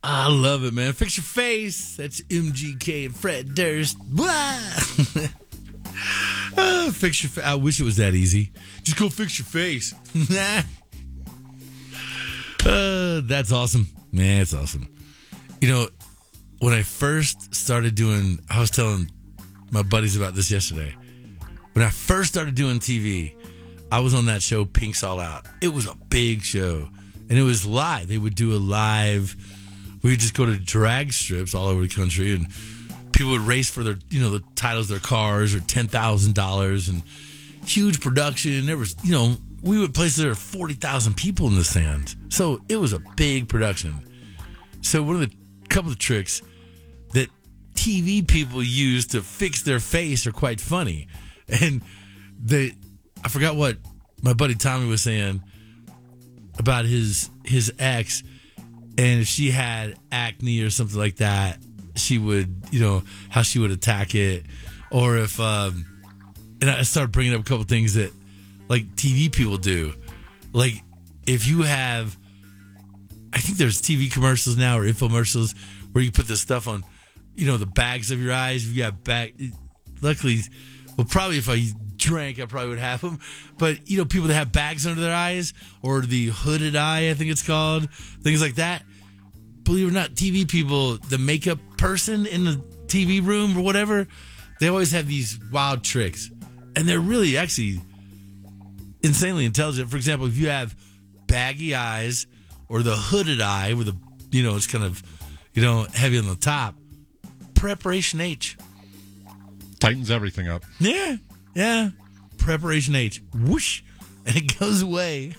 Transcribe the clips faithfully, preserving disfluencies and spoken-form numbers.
I love it, man. Fix your face. That's M G K and Fred Durst. Blah. uh, fix your face. I wish it was that easy. Just go fix your face. uh, that's awesome. Man, it's awesome. You know, when I first started doing, I was telling my buddies about this yesterday. When I first started doing T V, I was on that show, Pink's All Out. It was a big show, and it was live. They would do a live. We would just go to drag strips all over the country, and people would race for their, you know, the titles of their cars or ten thousand dollars, and huge production. There was, you know, we would places there were forty thousand people in the stands. So it was a big production. So one of the couple of tricks that T V people use to fix their face are quite funny. And they, I forgot what my buddy Tommy was saying about his his ex, and if she had acne or something like that, she would, you know, how she would attack it. Or if, um, and I started bringing up a couple things that like T V people do. Like if you have, I think there's T V commercials now or infomercials where you put this stuff on, you know, the bags of your eyes. If you got bag, luckily, well, probably if I drank, I probably would have them. But, you know, people that have bags under their eyes or the hooded eye, I think it's called, things like that. Believe it or not, T V people, the makeup person in the T V room or whatever, they always have these wild tricks. And they're really actually insanely intelligent. For example, if you have baggy eyes or the hooded eye where the, you know, it's kind of, you know, heavy on the top, Preparation H. Tightens everything up. Yeah, yeah. Preparation H. Whoosh. And it goes away.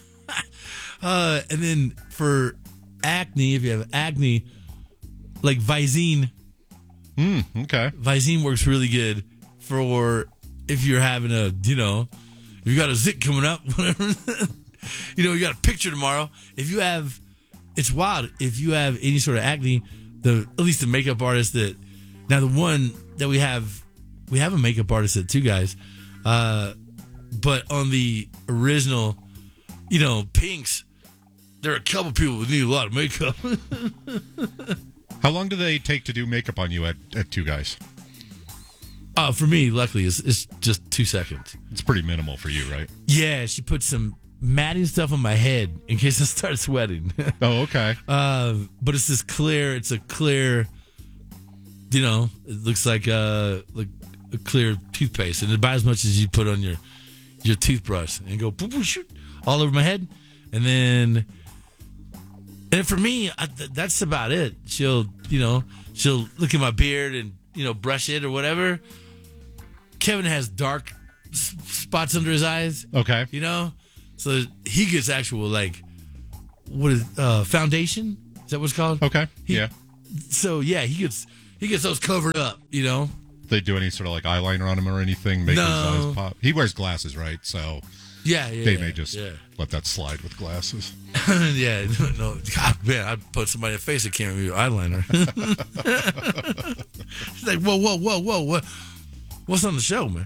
uh, and then for acne, if you have acne, like Visine. Mm, okay. Visine works really good for if you're having a, you know, if you got a zit coming up, whatever. You know, you got a picture tomorrow. If you have, it's wild. If you have any sort of acne, the at least the makeup artist that, now the one that we have, we have a makeup artist at Two Guys, uh, but on the original, you know, Pinks, there are a couple people who need a lot of makeup. How long do they take to do makeup on you at, at Two Guys? Uh, for me, luckily, it's, it's just two seconds. It's pretty minimal for you, right? Yeah, she put some matting stuff on my head in case I start sweating. Oh, okay. Uh, but it's this clear, it's a clear, you know, it looks like a, like a clear toothpaste. And about as much as you put on your your toothbrush and go boop, boop, shoot, all over my head. And then, and for me, I, th- that's about it. She'll, you know, she'll look at my beard and, you know, brush it or whatever. Kevin has dark s- spots under his eyes. Okay. You know? So he gets actual, like, what is, uh, foundation? Is that what it's called? Okay. He, yeah. So, yeah, he gets, he gets those covered up, you know? They do any sort of, like, eyeliner on him or anything? Make No. his eyes pop? He wears glasses, right? So Yeah, yeah. they yeah, may just yeah. let that slide with glasses. Yeah, no, no. God, man, I'd put somebody in the face that can't read eyeliner. She's like, whoa, whoa, whoa, whoa, what? What's on the show, man?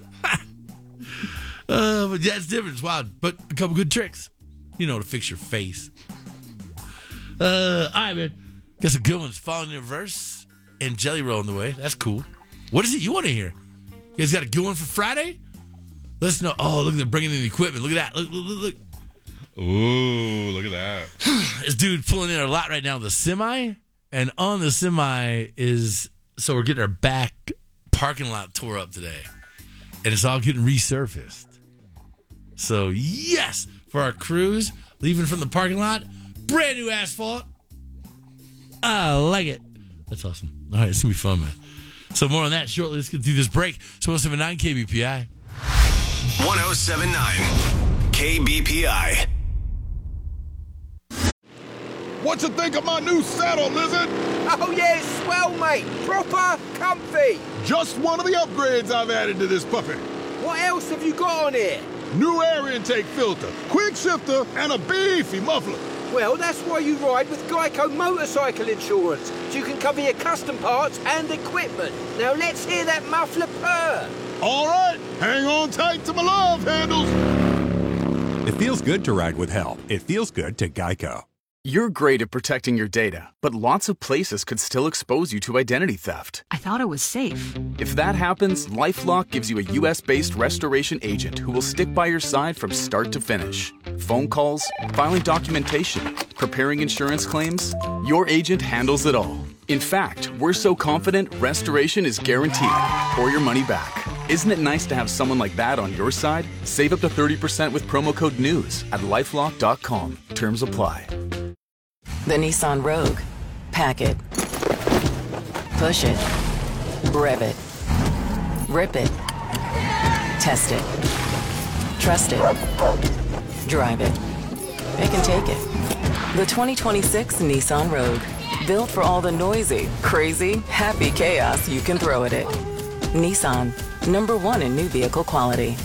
uh, but yeah, it's different. It's wild. But a couple good tricks, you know, to fix your face. Uh, all right, man. Got some good ones. Falling in Reverse and Jelly Roll on the way. That's cool. What is it you want to hear? You guys got a good one for Friday? Let's know. Oh, look, they're bringing in the equipment. Look at that. Look, look, look, look. Ooh, look at that. This dude pulling in a lot right now, the semi, and on the semi is, so we're getting our back parking lot tore up today, and it's all getting resurfaced. So, yes, for our crews, leaving from the parking lot, brand new asphalt. I like it. That's awesome. All right, it's going to be fun, man. So more on that shortly. Let's get through this break. So one oh seven point nine K B P I. one oh seven point nine K B P I. What you think of my new saddle, Lizard? Oh, yeah, it's swell, mate. Proper comfy. Just one of the upgrades I've added to this puppy. What else have you got on here? New air intake filter, quick shifter, and a beefy muffler. Well, that's why you ride with Geico Motorcycle Insurance, so you can cover your custom parts and equipment. Now let's hear that muffler purr. All right, hang on tight to my love handles. It feels good to ride with help. It feels good to Geico. You're great at protecting your data, but lots of places could still expose you to identity theft. I thought it was safe. If that happens, LifeLock gives you a U S based restoration agent who will stick by your side from start to finish. Phone calls, filing documentation, preparing insurance claims, your agent handles it all. In fact, we're so confident restoration is guaranteed or your money back. Isn't it nice to have someone like that on your side? Save up to thirty percent with promo code NEWS at lifelock dot com. Terms apply. The Nissan Rogue. Pack it. Push it. Rev it. Rip it. Test it. Trust it. Drive it. Pick and take it. The twenty twenty-six Nissan Rogue. Built for all the noisy, crazy, happy chaos you can throw at it. Nissan. Number one in new vehicle quality.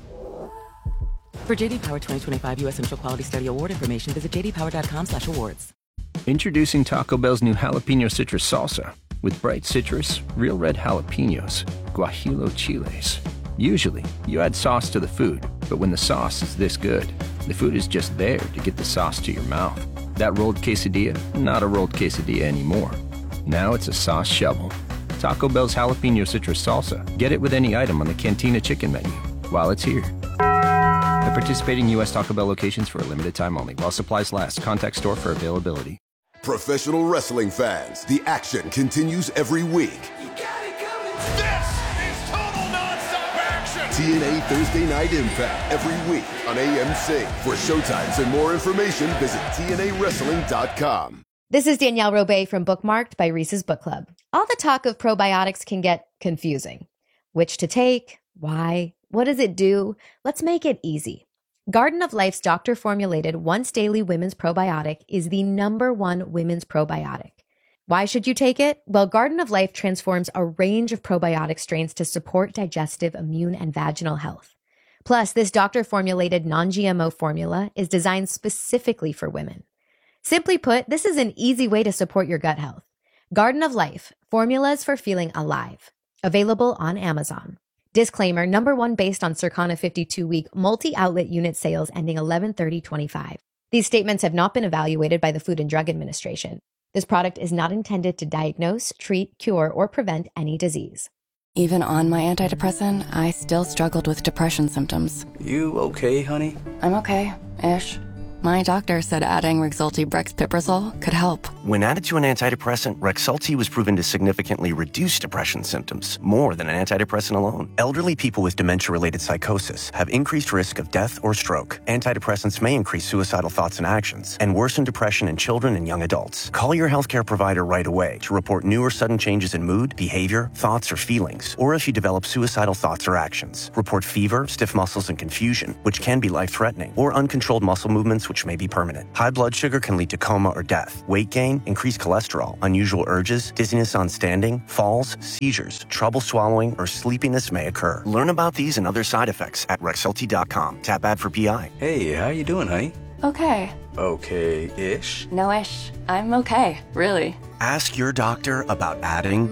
For J D Power twenty twenty-five U S Central Quality Study Award information, visit j d power dot com slash awards. Introducing Taco Bell's new Jalapeno Citrus Salsa. With bright citrus, real red jalapenos, guajillo chiles. Usually, you add sauce to the food, but when the sauce is this good, the food is just there to get the sauce to your mouth. That rolled quesadilla, not a rolled quesadilla anymore. Now it's a sauce shovel. Taco Bell's Jalapeno Citrus Salsa. Get it with any item on the Cantina Chicken menu while it's here. At participating U S Taco Bell locations for a limited time only. While supplies last. Contact store for availability. Professional wrestling fans, the action continues every week. You got it coming. This is total nonstop action. T N A Thursday Night Impact every week on A M C. For showtimes and more information, visit T N A wrestling dot com. This is Danielle Robay from Bookmarked by Reese's Book Club. All the talk of probiotics can get confusing. Which to take? Why? What does it do? Let's make it easy. Garden of Life's doctor-formulated once-daily women's probiotic is the number one women's probiotic. Why should you take it? Well, Garden of Life transforms a range of probiotic strains to support digestive, immune, and vaginal health. Plus, this doctor-formulated non-G M O formula is designed specifically for women. Simply put, this is an easy way to support your gut health. Garden of Life, formulas for feeling alive. Available on Amazon. Disclaimer, number one based on Circana fifty-two week multi-outlet unit sales ending eleven thirty twenty-five. These statements have not been evaluated by the Food and Drug Administration. This product is not intended to diagnose, treat, cure, or prevent any disease. Even on my antidepressant, I still struggled with depression symptoms. You okay, honey? I'm okay-ish. My doctor said adding Rexulti Brexpiprazole could help. When added to an antidepressant, Rexulti was proven to significantly reduce depression symptoms, more than an antidepressant alone. Elderly people with dementia-related psychosis have increased risk of death or stroke. Antidepressants may increase suicidal thoughts and actions and worsen depression in children and young adults. Call your healthcare provider right away to report new or sudden changes in mood, behavior, thoughts, or feelings, or if you develop suicidal thoughts or actions. Report fever, stiff muscles, and confusion, which can be life-threatening, or uncontrolled muscle movements, which may be permanent. High blood sugar can lead to coma or death. Weight gain, increased cholesterol, unusual urges, dizziness on standing, falls, seizures, trouble swallowing, or sleepiness may occur. Learn about these and other side effects at Rexulti dot com. Tap ad for P I. Hey, how you doing, honey? Okay. Okay-ish? No-ish. I'm okay, really. Ask your doctor about adding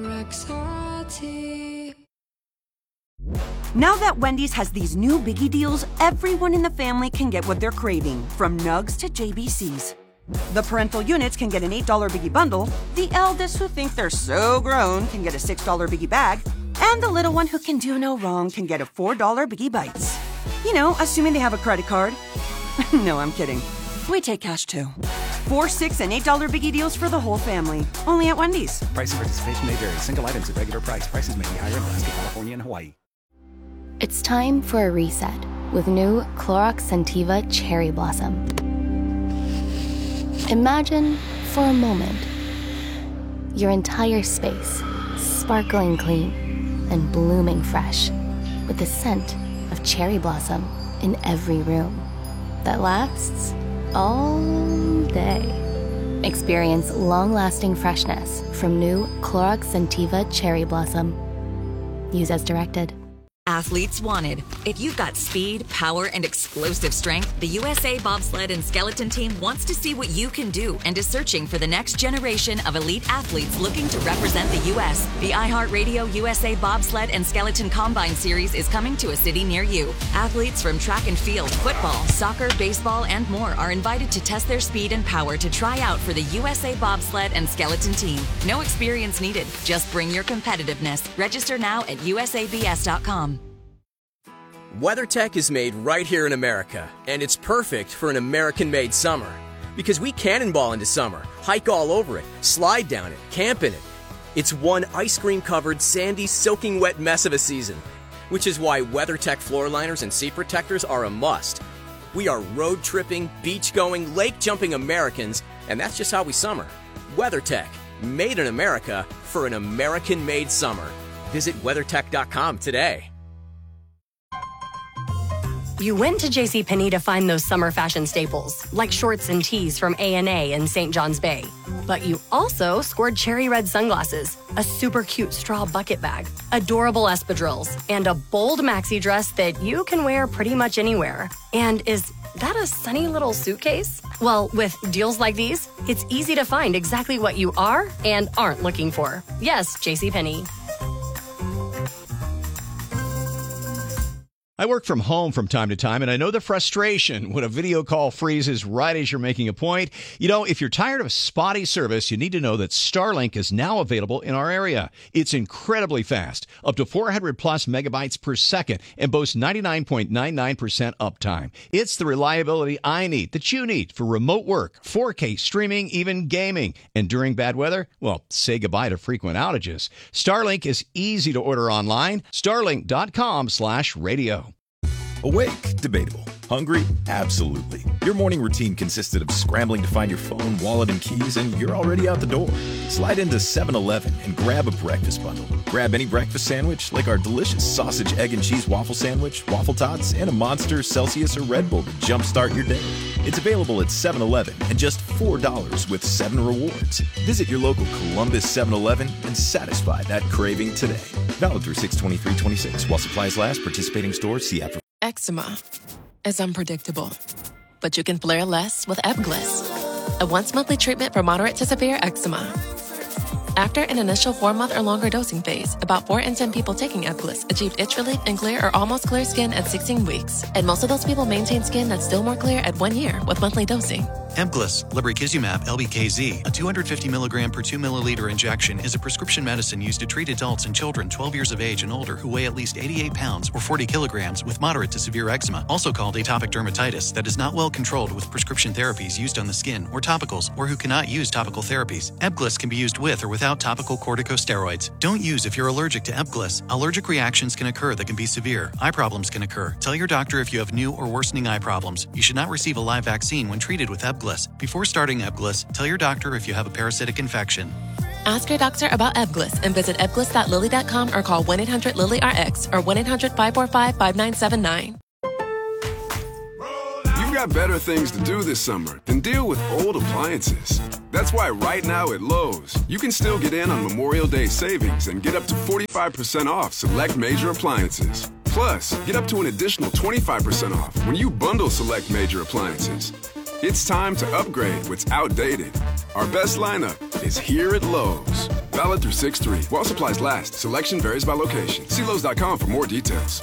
Now that Wendy's has these new biggie deals, everyone in the family can get what they're craving, from nugs to J B Cs. The parental units can get an eight dollar biggie bundle, the eldest who think they're so grown can get a six dollar biggie bag, and the little one who can do no wrong can get a four dollar biggie bites. You know, assuming they have a credit card. No, I'm kidding. We take cash too. Four, six, and eight dollar biggie deals for the whole family. Only at Wendy's. Price and participation may vary. Single items at regular price. Prices may be higher in Alaska, California, and Hawaii. It's time for a reset with new Clorox Scentiva Cherry Blossom. Imagine, for a moment, your entire space sparkling clean and blooming fresh with the scent of cherry blossom in every room that lasts all day. Experience long-lasting freshness from new Clorox Scentiva Cherry Blossom. Use as directed. Athletes wanted. If you've got speed, power, and explosive strength, the U S A Bobsled and Skeleton Team wants to see what you can do and is searching for the next generation of elite athletes looking to represent the U S The iHeartRadio U S A Bobsled and Skeleton Combine Series is coming to a city near you. Athletes from track and field, football, soccer, baseball, and more are invited to test their speed and power to try out for the U S A Bobsled and Skeleton Team. No experience needed. Just bring your competitiveness. Register now at U S A B S dot com. WeatherTech is made right here in America, and it's perfect for an American-made summer. Because we cannonball into summer, hike all over it, slide down it, camp in it. It's one ice cream-covered, sandy, soaking wet mess of a season, which is why WeatherTech floor liners and seat protectors are a must. We are road-tripping, beach-going, lake-jumping Americans, and that's just how we summer. WeatherTech, made in America for an American-made summer. Visit WeatherTech dot com today. You went to JCPenney to find those summer fashion staples, like shorts and tees from A and A in Saint John's Bay. But you also scored cherry red sunglasses, a super cute straw bucket bag, adorable espadrilles, and a bold maxi dress that you can wear pretty much anywhere. And is that a sunny little suitcase? Well, with deals like these, it's easy to find exactly what you are and aren't looking for. Yes, JCPenney. I work from home from time to time, and I know the frustration when a video call freezes right as you're making a point. You know, if you're tired of spotty service, you need to know that Starlink is now available in our area. It's incredibly fast, up to four hundred plus megabytes per second, and boasts ninety-nine point nine nine percent uptime. It's the reliability I need, that you need, for remote work, four K streaming, even gaming. And during bad weather, well, say goodbye to frequent outages. Starlink is easy to order online. Starlink dot com slash radio. Awake? Debatable. Hungry? Absolutely. Your morning routine consisted of scrambling to find your phone, wallet, and keys, and you're already out the door. Slide into seven eleven and grab a breakfast bundle. Grab any breakfast sandwich, like our delicious sausage, egg, and cheese waffle sandwich, waffle tots, and a Monster, Celsius, or Red Bull to jumpstart your day. It's available at seven eleven and just four dollars with seven rewards. Visit your local Columbus seven eleven and satisfy that craving today. Valid through six twenty-three twenty-six. While supplies last, participating stores, see after. Eczema is unpredictable, but you can flare less with Ebglyss, a once-monthly treatment for moderate to severe eczema. After an initial four-month or longer dosing phase, about four in ten people taking Ebglyss achieved itch relief and clear or almost clear skin at sixteen weeks, and most of those people maintain skin that's still more clear at one year with monthly dosing. Ebglyss, lebrikizumab L B K Z, a two hundred fifty milligram per two milliliter injection, is a prescription medicine used to treat adults and children twelve years of age and older who weigh at least eighty-eight pounds or forty kilograms with moderate to severe eczema, also called atopic dermatitis, that is not well controlled with prescription therapies used on the skin or topicals, or who cannot use topical therapies. Ebglyss can be used with or without topical corticosteroids. Don't use if you're allergic to Ebglyss. Allergic reactions can occur that can be severe. Eye problems can occur. Tell your doctor if you have new or worsening eye problems. You should not receive a live vaccine when treated with Ebglyss. Before starting Ebglyss, tell your doctor if you have a parasitic infection. Ask your doctor about Ebglyss and visit ebglyss dot lilly dot com or call one eight hundred lilly R X or one eight hundred five four five five nine seven nine. You've got better things to do this summer than deal with old appliances. That's why right now at Lowe's, you can still get in on Memorial Day savings and get up to forty-five percent off select major appliances. Plus, get up to an additional twenty-five percent off when you bundle select major appliances. It's time to upgrade what's outdated. Our best lineup is here at Lowe's. Valid through six three. While supplies last, selection varies by location. See Lowe's dot com for more details.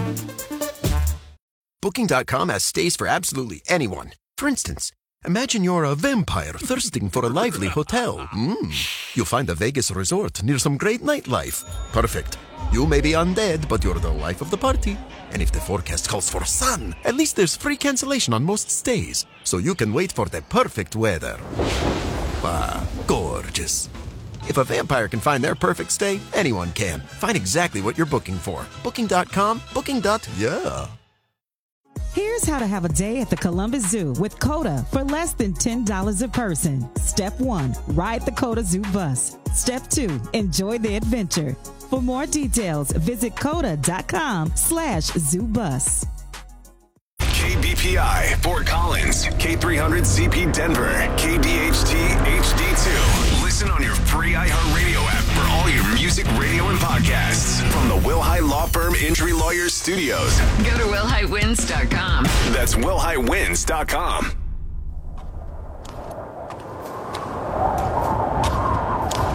Booking dot com has stays for absolutely anyone. For instance, imagine you're a vampire thirsting for a lively hotel. Mm. You'll find a Vegas resort near some great nightlife. Perfect. You may be undead, but you're the life of the party. And if the forecast calls for sun, at least there's free cancellation on most stays, so you can wait for the perfect weather. Ah, gorgeous. If a vampire can find their perfect stay, anyone can. Find exactly what you're booking for. Booking dot com, booking. Yeah. Here's how to have a day at the Columbus Zoo with COTA for less than ten dollars a person. Step one, ride the COTA Zoo bus. Step two, enjoy the adventure. For more details, visit coda dot com slash zoo bus. K B P I, Fort Collins, K three hundred C P Denver, K D H T H D two. Listen on your free iHeartRadio app for all your music, radio, and podcasts from the Will Hyde Wilhite Law Firm Injury Lawyers Studios. Go to will hite wins dot com. That's will hite wins dot com.